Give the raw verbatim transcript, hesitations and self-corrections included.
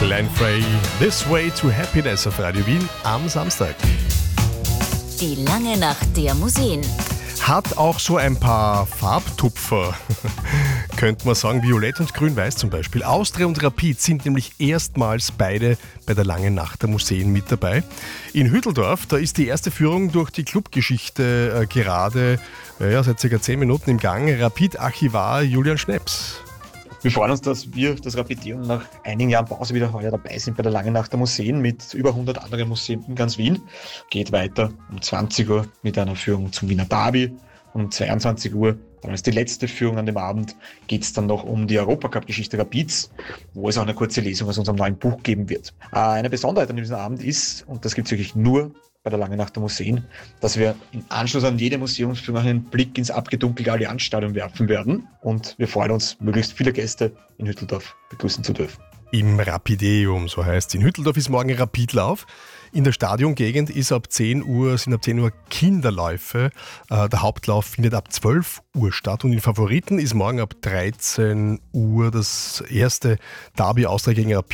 Glenn Frey, This Way to Happiness auf Radio Wien am Samstag. Die lange Nacht der Museen. Hat auch so ein paar Farbtupfer, könnte man sagen, Violett und Grün-Weiß zum Beispiel. Austria und Rapid sind nämlich erstmals beide bei der langen Nacht der Museen mit dabei. In Hütteldorf, da ist die erste Führung durch die Clubgeschichte äh, gerade äh, ja, seit ca. zehn Minuten im Gang. Rapid-Archivar Julian Schneps. Wir freuen uns, dass wir, das Rapideum, nach einigen Jahren Pause wieder heuer dabei sind bei der langen Nacht der Museen mit über hundert anderen Museen in ganz Wien. Geht weiter um zwanzig Uhr mit einer Führung zum Wiener Derby. Um zweiundzwanzig Uhr, dann ist die letzte Führung an dem Abend, geht es dann noch um die Europacup-Geschichte Rapids, wo es auch eine kurze Lesung aus unserem neuen Buch geben wird. Eine Besonderheit an diesem Abend ist, und das gibt es wirklich nur bei der langen Nacht der Museen, dass wir im Anschluss an jede Museumsführung einen Blick ins abgedunkelte Allianzstadion werfen werden. Und wir freuen uns, möglichst viele Gäste in Hütteldorf begrüßen zu dürfen. Im Rapideum, so heißt es. In Hütteldorf ist morgen Rapidlauf. In der Stadiongegend ist ab zehn Uhr, sind ab zehn Uhr Kinderläufe. Äh, der Hauptlauf findet ab zwölf Uhr statt. Und in Favoriten ist morgen ab dreizehn Uhr das erste Derby Austria gegen Rapid.